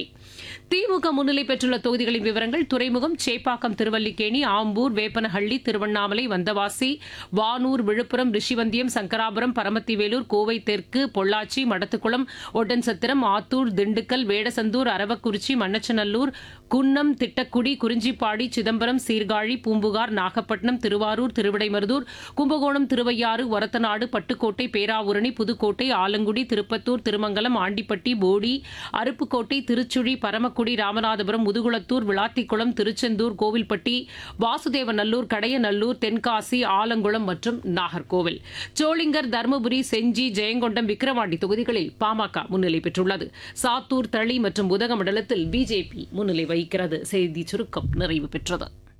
எடப்பாடி. திமுக முன்னிலை பெற்றுள்ள தொகுதிகளின் விவரங்கள்: துறைமுகம், சேப்பாக்கம், திருவல்லிக்கேணி, ஆம்பூர், வேப்பனஹள்ளி, திருவண்ணாமலை, வந்தவாசி, வானூர், விழுப்புரம், ரிஷிவந்தியம், சங்கராபுரம், பரமத்திவேலூர், கோவை தெற்கு, பொள்ளாச்சி, மடத்துக்குளம், ஒட்டன்சத்திரம், ஆத்தூர், திண்டுக்கல், வேடசந்தூர், அரவக்குறிச்சி, மண்ணச்சநல்லூர், குன்னம், திட்டக்குடி, குறிஞ்சிப்பாடி, சிதம்பரம், சீர்காழி, பூம்புகார், நாகப்பட்டினம், திருவாரூர், திருவிடைமருதூர், கும்பகோணம், திருவையாறு, ஒரத்தநாடு, பட்டுக்கோட்டை, பேராவூரணி, புதுக்கோட்டை, ஆலங்குடி, திருப்பத்தூர், திருமங்கலம், ஆண்டிப்பட்டி, போடி, அருப்புக்கோட்டை, திருச்சுழி, பரமக்குடி, ராமநாதபுரம், முதுகுளத்தூர், விளாத்திக்குளம், திருச்செந்தூர், கோவில்பட்டி, வாசுதேவநல்லூர், கடையநல்லூர், தென்காசி, ஆலங்குளம் மற்றும் நாகர்கோவில். சோளிங்கர், தருமபுரி, செஞ்சி, ஜெயங்கொண்டம், விக்கிரவாண்டி தொகுதிகளில் பாமக முன்னிலை பெற்றுள்ளது. சாத்தூர், தளி மற்றும் உதகமண்டலத்தில் பிஜேபி முன்னிலை வகிக்கிறது. செய்தி சுருக்கம் நிறைவு பெற்றது.